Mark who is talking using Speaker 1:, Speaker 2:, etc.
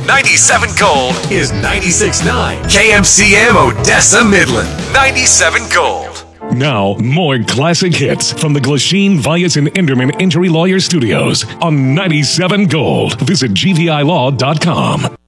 Speaker 1: 97 Gold is 96.9 KMCM Odessa Midland. 97 Gold.
Speaker 2: Now, more classic hits from the Glasheen, Vyas, and Enderman Injury Lawyer Studios on 97 Gold. Visit gvilaw.com.